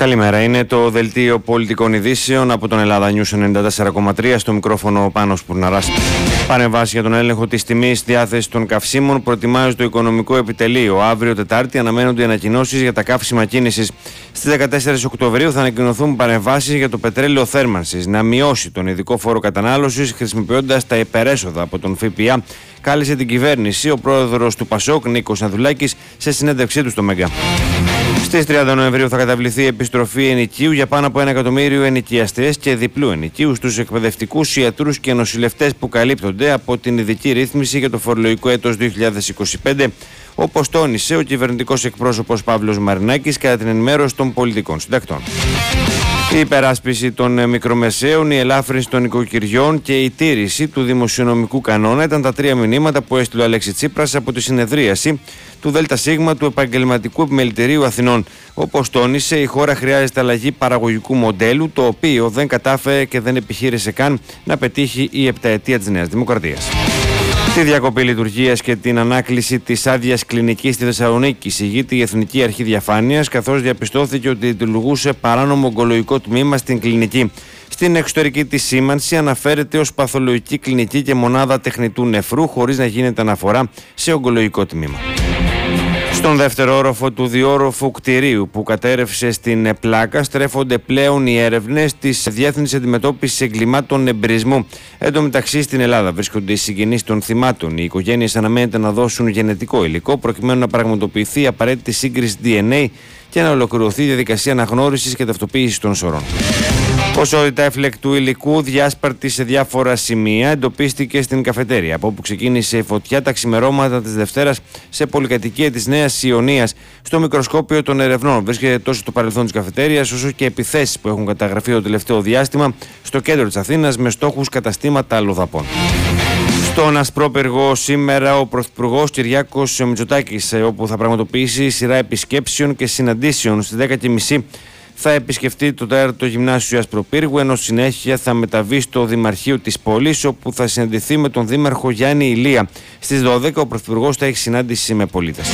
Καλημέρα. Είναι το δελτίο πολιτικών ειδήσεων από τον Ελλάδα News 94,3. Στο μικρόφωνο ο Πάνος Πουρναράς. Παρεμβάσεις για τον έλεγχο της τιμής διάθεσης των καυσίμων προετοιμάζει το Οικονομικό Επιτελείο. Αύριο Τετάρτη αναμένονται οι ανακοινώσεις για τα καύσιμα κίνησης. Στις 14 Οκτωβρίου θα ανακοινωθούν παρεμβάσεις για το πετρέλαιο θέρμανσης να μειώσει τον ειδικό φόρο κατανάλωσης χρησιμοποιώντας τα υπερέσοδα από τον ΦΠΑ. Κάλεσε την κυβέρνηση ο πρόεδρος του ΠΑΣΟΚ, Νίκος Ανδρουλάκης, σε συνέντευξή του στο Μέγκα. Στις 30 Νοεμβρίου θα καταβληθεί επιστροφή ενοικίου για πάνω από 1 εκατομμύριο ενοικιαστές και διπλού ενοικίου στους εκπαιδευτικούς, ιατρούς και νοσηλευτές που καλύπτονται από την ειδική ρύθμιση για το φορολογικό έτος 2025, όπως τόνισε ο κυβερνητικός εκπρόσωπος Παύλος Μαρινάκης κατά την ενημέρωση των πολιτικών συντακτών. Η υπεράσπιση των μικρομεσαίων, η ελάφρυνση των οικοκυριών και η τήρηση του δημοσιονομικού κανόνα ήταν τα τρία μηνύματα που έστειλε ο Αλέξης Τσίπρας από τη συνεδρίαση του ΔΣ του Επαγγελματικού Επιμελητηρίου Αθηνών. Όπως τόνισε, η χώρα χρειάζεται αλλαγή παραγωγικού μοντέλου, το οποίο δεν κατάφερε και δεν επιχείρησε καν να πετύχει η επταετία της Νέας Δημοκρατίας. Τη διακοπή λειτουργίας και την ανάκληση της άδειας κλινικής στη Θεσσαλονίκη εισηγείται η Εθνική Αρχή Διαφάνειας, καθώς διαπιστώθηκε ότι λειτουργούσε παράνομο ογκολογικό τμήμα στην κλινική. Στην εξωτερική της σήμανση αναφέρεται ως παθολογική κλινική και μονάδα τεχνητού νεφρού, χωρίς να γίνεται αναφορά σε ογκολογικό τμήμα. Στον δεύτερο όροφο του διόροφου κτηρίου που κατέρευσε στην Πλάκα στρέφονται πλέον οι έρευνες της Διεύθυνσης Αντιμετώπισης Εγκλημάτων Εμπρισμού. Εν τω μεταξύ, στην Ελλάδα βρίσκονται οι συγγενείς των θυμάτων. Οι οικογένειες αναμένεται να δώσουν γενετικό υλικό προκειμένου να πραγματοποιηθεί η απαραίτητη σύγκριση DNA και να ολοκληρωθεί η διαδικασία αναγνώρισης και ταυτοποίησης των σωρών. Ποσότητα έφλεκτου υλικού διάσπαρτη σε διάφορα σημεία εντοπίστηκε στην καφετέρια, από όπου ξεκίνησε η φωτιά τα ξημερώματα της Δευτέρας σε πολυκατοικία της Νέας Ιωνίας. Στο μικροσκόπιο των ερευνών βρίσκεται τόσο το παρελθόν της καφετέριας, όσο και επιθέσεις που έχουν καταγραφεί το τελευταίο διάστημα στο κέντρο της Αθήνας με στόχους καταστήματα αλλοδαπών. Στον Ασπρόπυργο σήμερα ο Πρωθυπουργός Κυριάκος Μητσοτάκης, όπου θα πραγματοποιήσει σειρά επισκέψεων και συναντήσεων στις 10:30. Θα επισκεφτεί το 4ο Γυμνάσιο Ασπροπύργου, ενώ συνέχεια θα μεταβεί στο Δημαρχείο της πόλης, όπου θα συναντηθεί με τον Δήμαρχο Γιάννη Ηλία. Στις 12 ο Πρωθυπουργός θα έχει συνάντηση με πολίτες.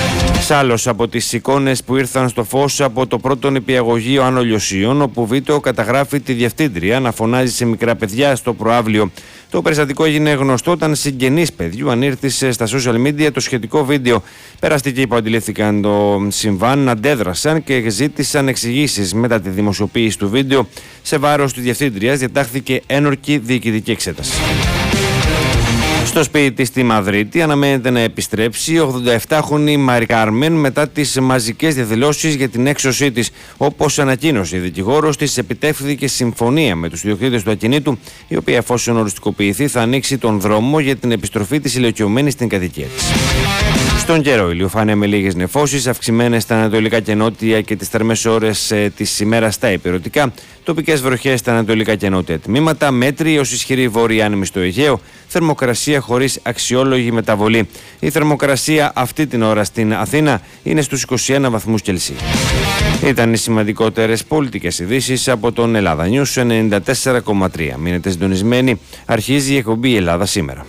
Σ' από τις εικόνες που ήρθαν στο φως από το πρώτο νηπιαγωγείο Άνω Λιωσίων, όπου βίντεο καταγράφει τη διευθύντρια να φωνάζει σε μικρά παιδιά στο προαύλιο. Το περιστατικό έγινε γνωστό όταν συγγενείς παιδιού ανήρθησε στα social media το σχετικό βίντεο. Περαστικοί που αντιλήφθηκαν το συμβάν αντέδρασαν και ζήτησαν εξηγήσεις. Μετά τη δημοσιοποίηση του βίντεο, σε βάρος της διευθύντριας διατάχθηκε ένορκη διοικητική εξέταση. Στο σπίτι της στη Μαδρίτη αναμένεται να επιστρέψει η 87χρονη Μαρι Κάρμεν μετά τις μαζικές διαδηλώσεις για την έξωσή της. Όπως ανακοίνωσε η δικηγόρος της, επιτεύχθηκε συμφωνία με τους ιδιοκτήτες του ακινήτου, η οποία εφόσον οριστικοποιηθεί θα ανοίξει τον δρόμο για την επιστροφή της ηλικιωμένης στην κατοικία της. Στον καιρό, ηλιοφάνεια με λίγες νεφώσεις, αυξημένες στα ανατολικά και νότια και τις θερμές ώρες της ημέρας στα ηπειρωτικά, τοπικές βροχές στα ανατολικά και νότια τμήματα, μέτρη έως ισχυρή βόρεια άνεμη στο Αιγαίο, θερμοκρασία χωρίς αξιόλογη μεταβολή. Η θερμοκρασία αυτή την ώρα στην Αθήνα είναι στους 21 βαθμούς Κελσίου. Ήταν οι σημαντικότερες πολιτικές ειδήσεις από τον Ελλάδα News 94,3. Μείνετε συντονισμένοι, αρχίζει η εκπομπή Ελλάδα σήμερα.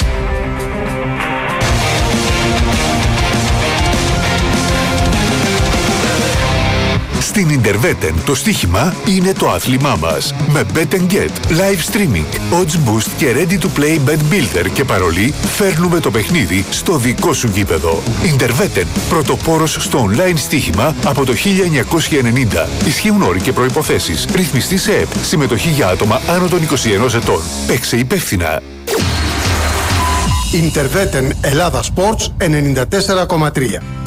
Στην Ιντερβέτεν το στοίχημα είναι το άθλημά μας. Με Bet & Get, live streaming, odds boost και ready to play bet builder και παρολί, φέρνουμε το παιχνίδι στο δικό σου γήπεδο. Ιντερβέτεν, πρωτοπόρος στο online στοίχημα από το 1990. Ισχύουν όροι και προϋποθέσεις. Ρυθμιστή σε ΕΠ. Συμμετοχή για άτομα άνω των 21 ετών. Παίξε υπεύθυνα. Ιντερβέτεν Ελλάδα Sports 94,3.